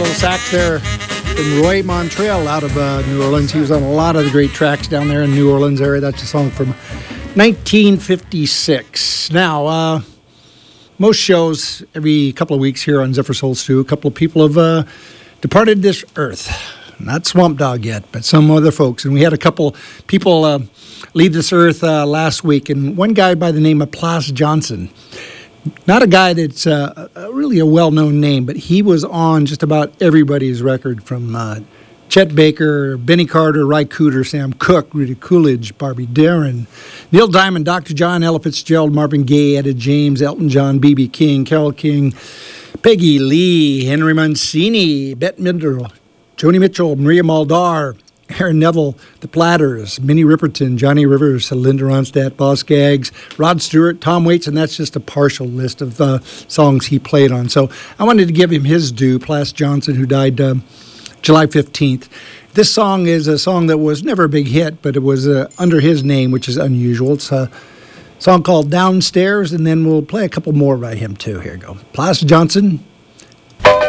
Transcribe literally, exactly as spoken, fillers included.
sax there from Roy Montreal out of uh, New Orleans. He was on a lot of the great tracks down there in New Orleans area. That's a song from nineteen fifty-six. Now, uh, most shows every couple of weeks here on Zephyr Soul Stew, a couple of people have uh, departed this earth. Not Swamp Dogg yet, but some other folks. And we had a couple people uh, leave this earth uh, last week, and one guy by the name of Plas Johnson. Not a guy that's uh, really a well-known name, but he was on just about everybody's record, from uh, Chet Baker, Benny Carter, Ry Cooder, Sam Cooke, Rudy Coolidge, Barbie Darin, Neil Diamond, Doctor John, Ella Fitzgerald, Marvin Gaye, Etta James, Elton John, B B King, Carole King, Peggy Lee, Henry Mancini, Bette Midler, Joni Mitchell, Maria Muldaur, Aaron Neville, The Platters, Minnie Riperton, Johnny Rivers, Linda Ronstadt, Boss Skaggs, Rod Stewart, Tom Waits, and that's just a partial list of uh, songs he played on. So I wanted to give him his due, Plas Johnson, who died uh, July fifteenth. This song is a song that was never a big hit, but it was uh, under his name, which is unusual. It's a song called Downstairs, and then we'll play a couple more by him, too. Here you go. Plas Johnson.